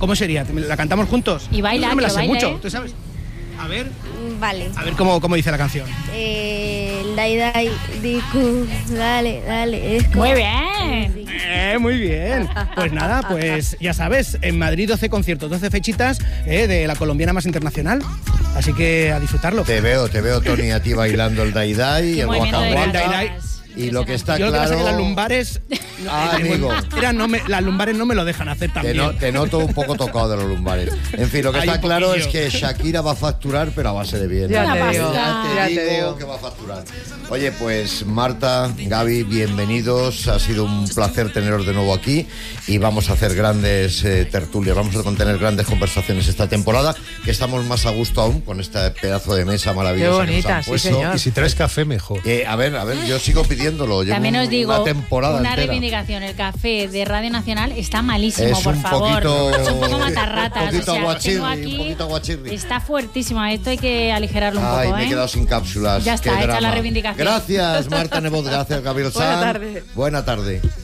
¿Cómo sería? ¿La cantamos juntos? Y baila, no me la que sé baile. mucho, ¿tú sabes? A ver. Vale. A ver cómo dice la canción. Dai, diku, dale. Es Muy bien. Muy bien. Pues nada, pues ya sabes, en Madrid 12 conciertos, 12 fechitas de la colombiana más internacional. Así que a disfrutarlo. Te veo, Tony, a ti bailando el Dai Dai, el Waka Waka. Y lo que está yo claro... Lo que pasa es que las lumbares... amigo. Las lumbares no me lo dejan hacer también. Te noto un poco tocado de los lumbares. En fin, lo que está claro es que Shakira va a facturar, pero a base de bien. Ya te digo que va a facturar. Oye, pues Marta, Gaby, bienvenidos. Ha sido un placer teneros de nuevo aquí y vamos a hacer grandes tertulias. Vamos a tener grandes conversaciones esta temporada, que estamos más a gusto aún con este pedazo de mesa maravillosa. Qué bonita, que nos han puesto. sí, señor. Y si traes café, mejor. A ver, yo sigo pidiéndolo. Llevo También os digo, una temporada una entera. reivindicación, el café de Radio Nacional está malísimo, Es por un favor. poquito- Es un poco matarratas. un poquito aguachirri, tengo aquí, un poquito aguachirri. está fuertísimo, esto hay que aligerarlo un Ay, poco, me he quedado sin cápsulas. Ya está, Qué hecha drama. la reivindicación. Gracias, Marta Nebot, gracias, Gabriel Buena Sanz. tarde. Buena tarde.